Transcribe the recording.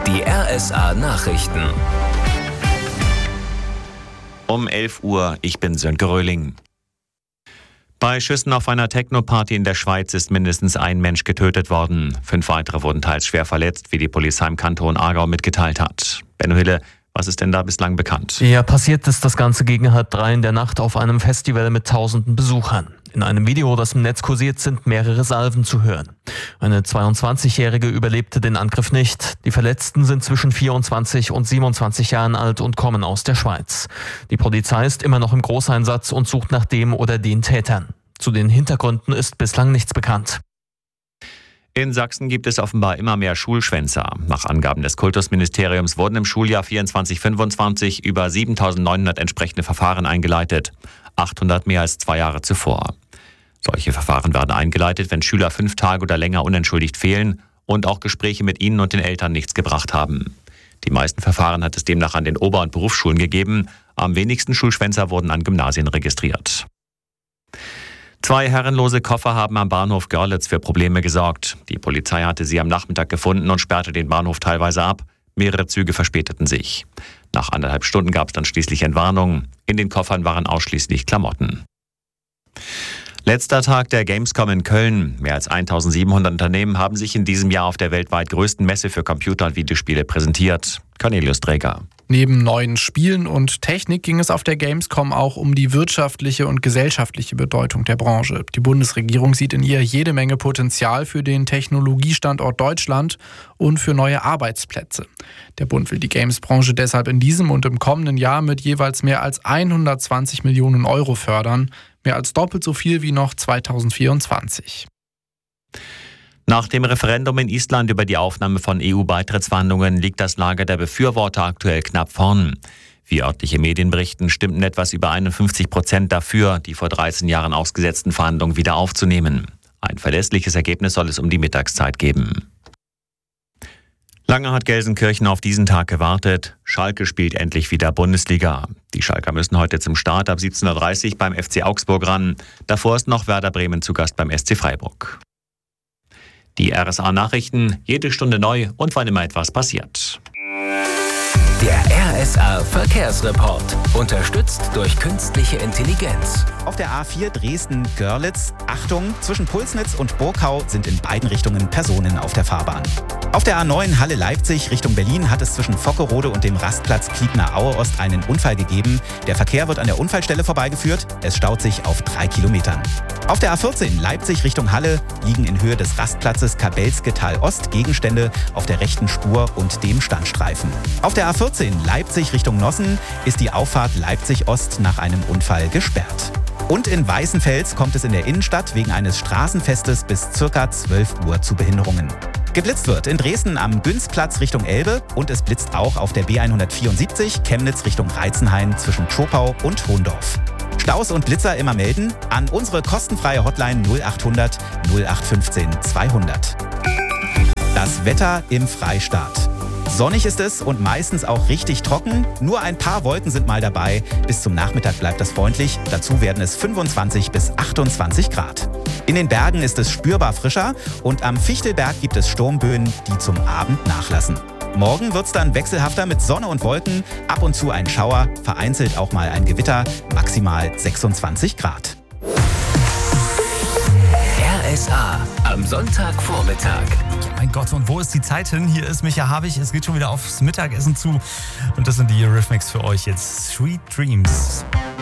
Die RSA Nachrichten. Um 11 Uhr, ich bin Sönke Röhling. Bei Schüssen auf einer Techno-Party in der Schweiz ist mindestens ein Mensch getötet worden. 5 weitere wurden teils schwer verletzt, wie die Polizei im Kanton Aargau mitgeteilt hat. Benno Hille, was ist denn da bislang bekannt? Ja, passiert ist das Ganze gegen 2:30 in der Nacht auf einem Festival mit tausenden Besuchern. In einem Video, das im Netz kursiert, sind mehrere Salven zu hören. Eine 22-Jährige überlebte den Angriff nicht. Die Verletzten sind zwischen 24 und 27 Jahren alt und kommen aus der Schweiz. Die Polizei ist immer noch im Großeinsatz und sucht nach dem oder den Tätern. Zu den Hintergründen ist bislang nichts bekannt. In Sachsen gibt es offenbar immer mehr Schulschwänzer. Nach Angaben des Kultusministeriums wurden im Schuljahr 24/25 über 7.900 entsprechende Verfahren eingeleitet. 800 mehr als 2 Jahre zuvor. Solche Verfahren werden eingeleitet, wenn Schüler 5 Tage oder länger unentschuldigt fehlen und auch Gespräche mit ihnen und den Eltern nichts gebracht haben. Die meisten Verfahren hat es demnach an den Ober- und Berufsschulen gegeben. Am wenigsten Schulschwänzer wurden an Gymnasien registriert. 2 herrenlose Koffer haben am Bahnhof Görlitz für Probleme gesorgt. Die Polizei hatte sie am Nachmittag gefunden und sperrte den Bahnhof teilweise ab. Mehrere Züge verspäteten sich. Nach 1,5 Stunden gab es dann schließlich Entwarnung. In den Koffern waren ausschließlich Klamotten. Letzter Tag der Gamescom in Köln. Mehr als 1.700 Unternehmen haben sich in diesem Jahr auf der weltweit größten Messe für Computer- und Videospiele präsentiert. Cornelius Träger. Neben neuen Spielen und Technik ging es auf der Gamescom auch um die wirtschaftliche und gesellschaftliche Bedeutung der Branche. Die Bundesregierung sieht in ihr jede Menge Potenzial für den Technologiestandort Deutschland und für neue Arbeitsplätze. Der Bund will die Games-Branche deshalb in diesem und im kommenden Jahr mit jeweils mehr als 120 Millionen Euro fördern. Mehr als doppelt so viel wie noch 2024. Nach dem Referendum in Island über die Aufnahme von EU-Beitrittsverhandlungen liegt das Lager der Befürworter aktuell knapp vorn. Wie örtliche Medien berichten, stimmten etwas über 51% dafür, die vor 13 Jahren ausgesetzten Verhandlungen wieder aufzunehmen. Ein verlässliches Ergebnis soll es um die Mittagszeit geben. Lange hat Gelsenkirchen auf diesen Tag gewartet. Schalke spielt endlich wieder Bundesliga. Die Schalker müssen heute zum Start ab 17.30 Uhr beim FC Augsburg ran. Davor ist noch Werder Bremen zu Gast beim SC Freiburg. Die RSA-Nachrichten, jede Stunde neu und wann immer etwas passiert. Der RSA-Verkehrsreport. Unterstützt durch künstliche Intelligenz. Auf der A4 Dresden-Görlitz, Achtung, zwischen Pulsnitz und Burgau sind in beiden Richtungen Personen auf der Fahrbahn. Auf der A9 Halle-Leipzig Richtung Berlin hat es zwischen Vockerode und dem Rastplatz Pliebner-Aue-Ost einen Unfall gegeben. Der Verkehr wird an der Unfallstelle vorbeigeführt. Es staut sich auf 3 Kilometern. Auf der A14 Leipzig Richtung Halle liegen in Höhe des Rastplatzes Kabelske-Tal-Ost Gegenstände auf der rechten Spur und dem Standstreifen. Auf der A14 Leipzig Richtung Nossen ist die Auffahrt Leipzig-Ost nach einem Unfall gesperrt. Und in Weißenfels kommt es in der Innenstadt wegen eines Straßenfestes bis ca. 12 Uhr zu Behinderungen. Geblitzt wird in Dresden am Günzplatz Richtung Elbe und es blitzt auch auf der B174 Chemnitz Richtung Reizenhain zwischen Zschopau und Hohndorf. Staus und Blitzer immer melden an unsere kostenfreie Hotline 0800 0815 200. Das Wetter im Freistaat. Sonnig ist es und meistens auch richtig trocken. Nur ein paar Wolken sind mal dabei. Bis zum Nachmittag bleibt es freundlich. Dazu werden es 25 bis 28 Grad. In den Bergen ist es spürbar frischer und am Fichtelberg gibt es Sturmböen, die zum Abend nachlassen. Morgen wird es dann wechselhafter mit Sonne und Wolken. Ab und zu ein Schauer, vereinzelt auch mal ein Gewitter. Maximal 26 Grad. RSA am Sonntagvormittag. Ja, mein Gott, und wo ist die Zeit hin? Hier ist Micha Havig, es geht schon wieder aufs Mittagessen zu. Und das sind die Eurythmics für euch jetzt. Sweet Dreams.